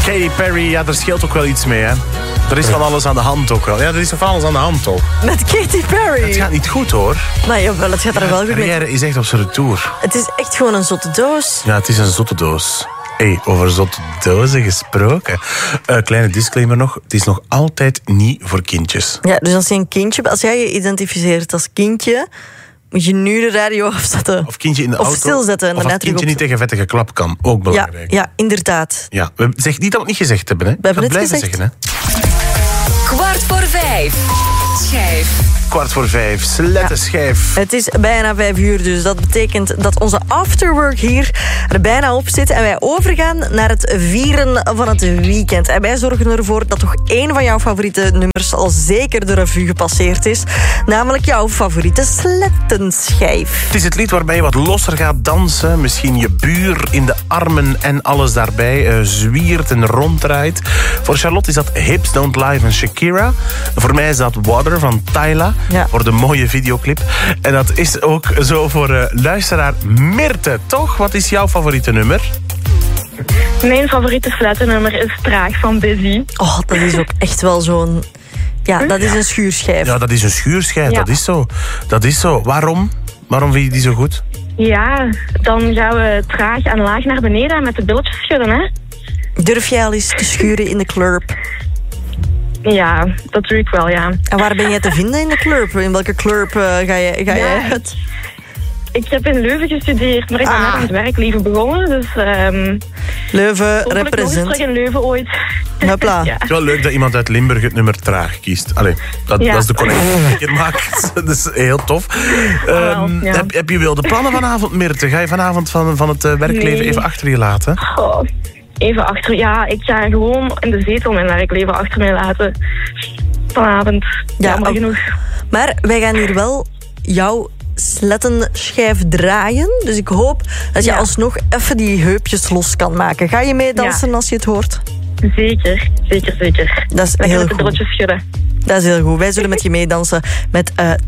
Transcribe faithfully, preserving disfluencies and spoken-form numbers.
Katy Perry, ja, daar scheelt ook wel iets mee, hè. Er is van alles aan de hand ook wel. Ja, er is van alles aan de hand ook. Met Katy Perry? Het gaat niet goed, hoor. Maar jawel, het gaat er ja, wel goed mee. De carrière is echt op zijn retour. Het is echt gewoon een zotte doos. Ja, het is een zotte doos. Hé, hey, over zotte dozen gesproken. Uh, kleine disclaimer nog. Het is nog altijd niet voor kindjes. Ja, dus als je een kindje... Als jij je identificeert als kindje... moet je nu de radio afzetten. Of kindje in de of auto. stilzetten. En of als het kindje niet tegen vettige klap kan. Ook belangrijk. Ja, ja, inderdaad. Ja, we zeg niet dat we het niet gezegd hebben. Hè. We hebben het blijven gezegd. zeggen. Hè. Kwart voor vijf. Schijf. Kwart voor vijf. Slettenschijf. Ja. Het is bijna vijf uur, dus dat betekent dat onze afterwork hier er bijna op zit. En wij overgaan naar het vieren van het weekend. En wij zorgen ervoor dat toch één van jouw favoriete nummers al zeker de revue gepasseerd is. Namelijk jouw favoriete slettenschijf. Het is het lied waarbij je wat losser gaat dansen. Misschien je buur in de armen en alles daarbij. Uh, zwiert en ronddraait. Voor Charlotte is dat Hips Don't Lie van Shakira. Voor mij is dat Water van Tyla. Ja. Voor de mooie videoclip. En dat is ook zo voor uh, luisteraar Mirte, toch? Wat is jouw favoriete nummer? Mijn favoriete slettennummer is Traag van Busy. Oh, dat is ook echt wel zo'n... Ja, dat is een schuurschijf. Ja, dat is een schuurschijf. Ja. Dat is zo. Dat is zo. Waarom? Waarom vind je die zo goed? Ja, dan gaan we traag en laag naar beneden en met de billetjes schudden, hè? Durf jij al eens te schuren in de club? Ja, dat doe ik wel, ja. En waar ben jij te vinden in de club? In welke club uh, ga je, ga Ja. je uit? Ik heb in Leuven gestudeerd, maar ik ben Ah. net aan het werkleven begonnen. Dus um, Leuven, hopelijk nog eens represent. terug in Leuven ooit. Hopla. Ja. Het is wel leuk dat iemand uit Limburg het nummer Traag kiest. Allee, dat, Ja. dat is de connectie die ik hier maak. Dat is heel tof. Um, ja. heb, heb je wilde plannen vanavond, Mirte? Ga je vanavond van, van het uh, werkleven Nee. even achter je laten? Oh, even achter. Ja, ik ga gewoon in de zetel mijn werkleven achter mij laten. Vanavond. Ja, Jammer ook- genoeg. Maar wij gaan hier wel jouw slettenschijf draaien. Dus ik hoop dat je Ja. alsnog even die heupjes los kan maken. Ga je meedansen als je het hoort? Zeker, zeker, zeker. Dat is Lekker heel met de goed. billetjes schudden. Dat is heel goed. Wij zullen met je meedansen met uh,